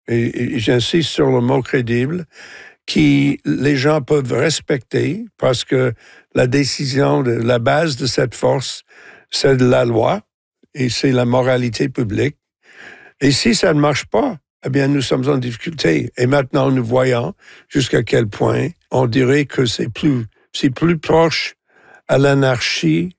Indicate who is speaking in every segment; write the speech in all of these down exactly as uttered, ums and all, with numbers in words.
Speaker 1: et, et j'insiste sur le mot crédible, qui les gens peuvent respecter parce que la décision, de, la base de cette force, c'est de la loi et c'est la moralité publique. Et si ça ne marche pas, eh bien, nous sommes en difficulté. Et maintenant, nous voyons jusqu'à quel point on dirait que c'est plus, c'est plus proche à l'anarchie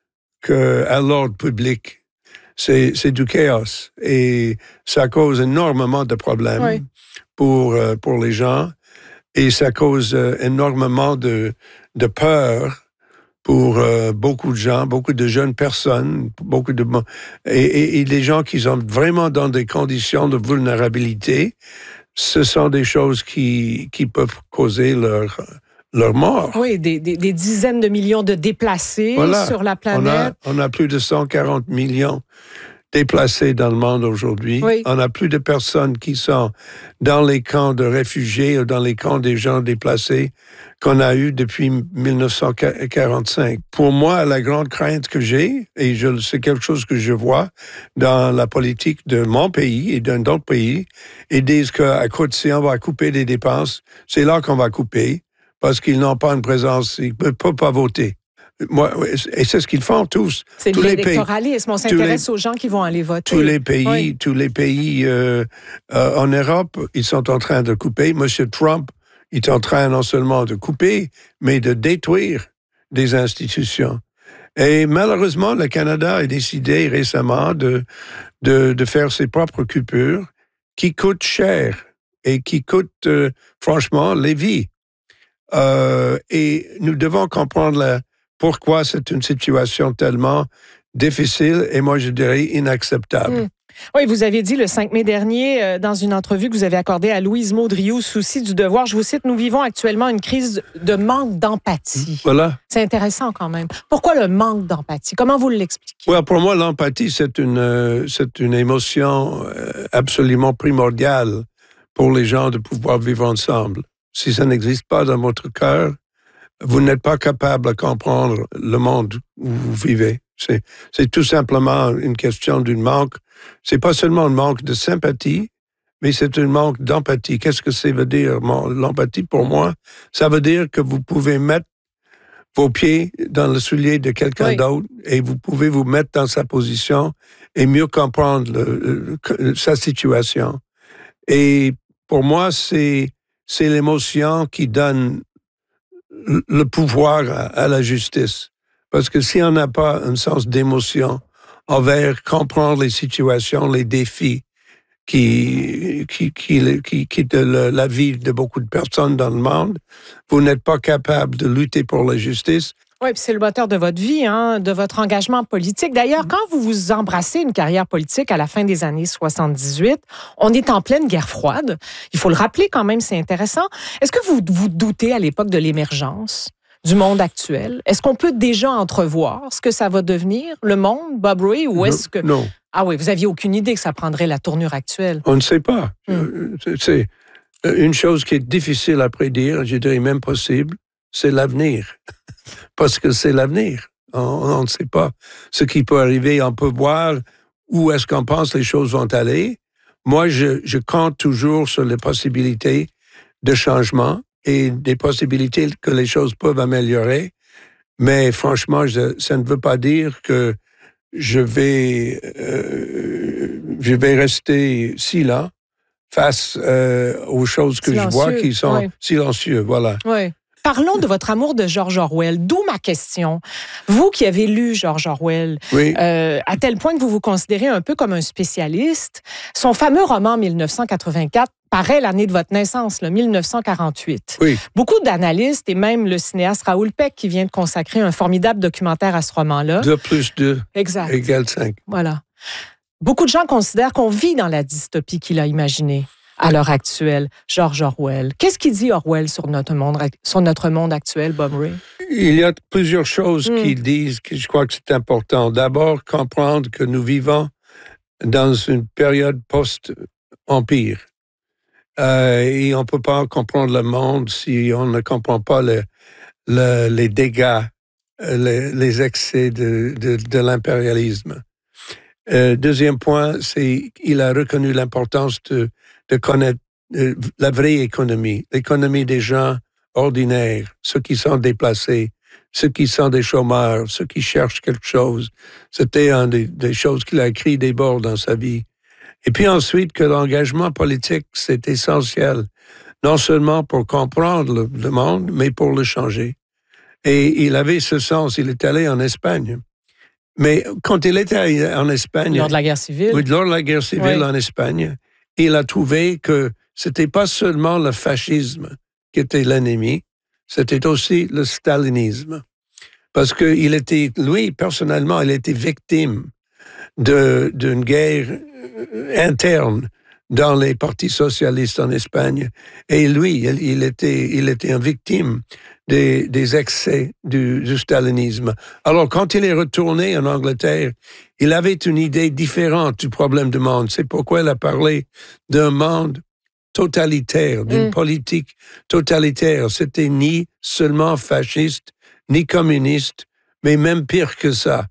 Speaker 1: qu'à l'ordre public. C'est, c'est du chaos. Et ça cause énormément de problèmes oui. pour, euh, pour les gens. Et ça cause euh, énormément de, de peur pour euh, beaucoup de gens, beaucoup de jeunes personnes, beaucoup de et, et, et les gens qui sont vraiment dans des conditions de vulnérabilité, ce sont des choses qui qui peuvent causer leur leur mort.
Speaker 2: Oui, des, des, des dizaines de millions de déplacés voilà. sur la planète.
Speaker 1: On a, on a plus de cent quarante millions déplacés dans le monde aujourd'hui.
Speaker 2: Oui.
Speaker 1: On a plus de personnes qui sont dans les camps de réfugiés ou dans les camps des gens déplacés qu'on a eu depuis dix-neuf cent quarante-cinq. Pour moi, la grande crainte que j'ai, et je, c'est quelque chose que je vois dans la politique de mon pays et d'un d'autres pays, ils disent qu'à côté, si on va couper des dépenses, c'est là qu'on va couper, parce qu'ils n'ont pas une présence, ils ne peuvent pas voter. Moi, et c'est ce qu'ils font tous.
Speaker 2: C'est de l'électoralisme. On s'intéresse aux gens qui vont aller voter.
Speaker 1: Tous les pays,
Speaker 2: oui.
Speaker 1: tous les pays euh, euh, en Europe, ils sont en train de couper. Monsieur Trump est en train non seulement de couper, mais de détruire des institutions. Et malheureusement, le Canada a décidé récemment de, de, de faire ses propres coupures qui coûtent cher et qui coûtent, euh, franchement, les vies. Euh, et nous devons comprendre la pourquoi c'est une situation tellement difficile et moi, je dirais inacceptable.
Speaker 2: Mmh. Oui, vous avez dit le cinq mai dernier, euh, dans une entrevue que vous avez accordée à Louise Maudrioux, Souci du devoir, je vous cite, « Nous vivons actuellement une crise de manque d'empathie. »
Speaker 1: Voilà.
Speaker 2: C'est intéressant quand même. Pourquoi le manque d'empathie? Comment vous l'expliquez?
Speaker 1: Ouais, pour moi, l'empathie, c'est une, euh, c'est une émotion euh, absolument primordiale pour les gens de pouvoir vivre ensemble. Si ça n'existe pas dans votre cœur, vous n'êtes pas capable de comprendre le monde où vous vivez. C'est, c'est tout simplement une question d'un manque. C'est pas seulement un manque de sympathie, mais c'est un manque d'empathie. Qu'est-ce que ça veut dire, l'empathie pour moi? Ça veut dire que vous pouvez mettre vos pieds dans le soulier de quelqu'un oui. d'autre et vous pouvez vous mettre dans sa position et mieux comprendre le, le, sa situation. Et pour moi, c'est, c'est l'émotion qui donne le pouvoir à, à la justice. Parce que si on n'a pas un sens d'émotion envers comprendre les situations, les défis qui, qui, qui, qui, qui de la vie de beaucoup de personnes dans le monde, vous n'êtes pas capable de lutter pour la justice.
Speaker 2: Oui, puis c'est le moteur de votre vie, hein, de votre engagement politique. D'ailleurs, quand vous vous embrassez une carrière politique à la fin des années soixante-dix-huit, on est en pleine guerre froide. Il faut le rappeler quand même, c'est intéressant. Est-ce que vous vous doutez à l'époque de l'émergence du monde actuel? Est-ce qu'on peut déjà entrevoir ce que ça va devenir, le monde, Bob Ray, ou est-ce que...
Speaker 1: Non.
Speaker 2: Ah oui, vous aviez aucune idée que ça prendrait la tournure actuelle?
Speaker 1: On ne sait pas.
Speaker 2: Hum.
Speaker 1: C'est une chose qui est difficile à prédire, je dirais même possible, c'est l'avenir. Parce que c'est l'avenir. On, on ne sait pas ce qui peut arriver. On peut voir où est-ce qu'on pense les choses vont aller. Moi, je, je compte toujours sur les possibilités de changement et des possibilités que les choses peuvent améliorer. Mais franchement, je, ça ne veut pas dire que je vais, euh, je vais rester silent face euh, aux choses que silencieux. Je vois qui sont oui. silencieuses. Voilà.
Speaker 2: Oui. Parlons de votre amour de George Orwell, d'où ma question. Vous qui avez lu George Orwell,
Speaker 1: oui.
Speaker 2: euh, à tel point que vous vous considérez un peu comme un spécialiste, son fameux roman dix-neuf cent quatre-vingt-quatre paraît l'année de votre naissance, le dix-neuf cent quarante-huit.
Speaker 1: Oui.
Speaker 2: Beaucoup d'analystes et même le cinéaste Raoul Peck qui vient de consacrer un formidable documentaire à ce roman-là.
Speaker 1: deux plus deux
Speaker 2: exact.
Speaker 1: égale cinq.
Speaker 2: Voilà. Beaucoup de gens considèrent qu'on vit dans la dystopie qu'il a imaginée. À l'heure actuelle, George Orwell. Qu'est-ce qu'il dit Orwell sur notre monde, sur notre monde actuel, Bob Ray?
Speaker 1: Il y a plusieurs choses
Speaker 2: mm.
Speaker 1: qu'il dit, que je crois que c'est important. D'abord, comprendre que nous vivons dans une période post-empire. Euh, et on ne peut pas comprendre le monde si on ne comprend pas le, le, les dégâts, les, les excès de, de, de l'impérialisme. Euh, deuxième point, c'est qu'il a reconnu l'importance de de connaître euh, la vraie économie, l'économie des gens ordinaires, ceux qui sont déplacés, ceux qui sont des chômeurs, ceux qui cherchent quelque chose. C'était une des, des choses qu'il a écrit des bords dans sa vie. Et puis ensuite, que l'engagement politique, c'est essentiel, non seulement pour comprendre le, le monde, mais pour le changer. Et il avait ce sens. Il est allé en Espagne. Mais quand il était en Espagne...
Speaker 2: Lors de la guerre civile.
Speaker 1: Oui, lors de la guerre civile
Speaker 2: oui.
Speaker 1: en Espagne, il a trouvé que c'était pas seulement le fascisme qui était l'ennemi, c'était aussi le stalinisme. Parce que il était, lui, personnellement, il était victime de, d'une guerre interne dans les partis socialistes en Espagne. Et lui, il, il était, il était une victime des, des excès du, du stalinisme. Alors, quand il est retourné en Angleterre, il avait une idée différente du problème du monde. C'est pourquoi il a parlé d'un monde totalitaire, d'une mm. politique totalitaire. C'était ni seulement fasciste, ni communiste, mais même pire que ça.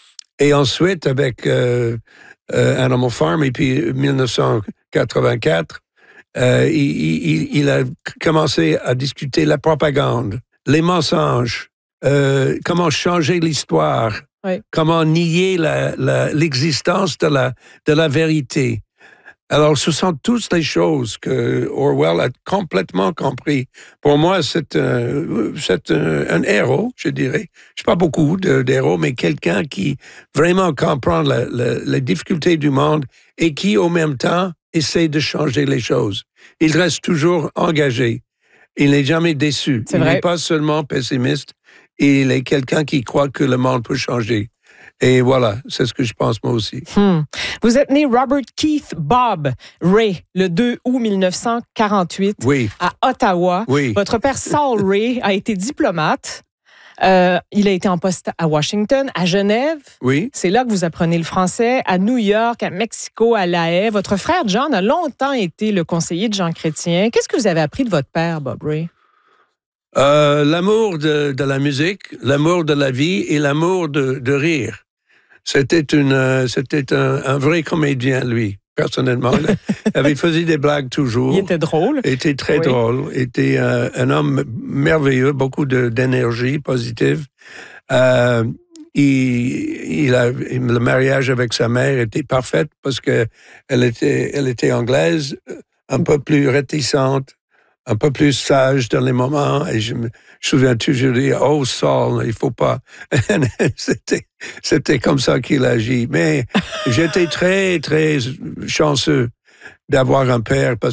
Speaker 1: Et ensuite, avec euh, euh, Animal Farm, et puis dix-neuf cent quatre-vingt-quatre, euh, il, il, il a commencé à discuter la propagande, les mensonges, euh, comment changer l'histoire,
Speaker 2: oui.
Speaker 1: comment nier la, la, l'existence de la, de la vérité. Alors, ce sont toutes les choses que Orwell a complètement compris. Pour moi, c'est un, c'est un, un héros, je dirais. Je sais pas beaucoup de, d'héros, mais quelqu'un qui vraiment comprend la, la, les difficultés du monde et qui, au même temps, essaie de changer les choses. Il reste toujours engagé. Il n'est jamais déçu.
Speaker 2: C'est
Speaker 1: il
Speaker 2: vrai.
Speaker 1: n'est pas seulement pessimiste. Il est quelqu'un qui croit que le monde peut changer. Et voilà, c'est ce que je pense moi aussi.
Speaker 2: Hmm. Vous êtes né Robert Keith Bob Ray le deux août dix-neuf cent quarante-huit
Speaker 1: oui.
Speaker 2: à Ottawa.
Speaker 1: Oui.
Speaker 2: Votre père Saul Ray a été diplomate. Euh, il a été en poste à Washington, à Genève.
Speaker 1: Oui.
Speaker 2: C'est là que vous apprenez le français, à New York, à Mexico, à La Haye. Votre frère John a longtemps été le conseiller de Jean Chrétien. Qu'est-ce que vous avez appris de votre père, Bob Ray?
Speaker 1: Euh, l'amour de, de la musique, l'amour de la vie et l'amour de, de rire. C'était, une, c'était un, un vrai comédien, lui, personnellement. Il avait fait des blagues toujours.
Speaker 2: Il était drôle.
Speaker 1: Il était très oui. drôle. Il était euh, un homme merveilleux, beaucoup de, d'énergie positive. Euh, il, il a, le mariage avec sa mère était parfait parce que elle était, elle était anglaise, un peu plus réticente, un peu plus sage dans les moments. Et je me souviens toujours dire, oh Saul, il faut pas. c'était, c'était comme ça qu'il agit. Mais j'étais très, très chanceux d'avoir un père parce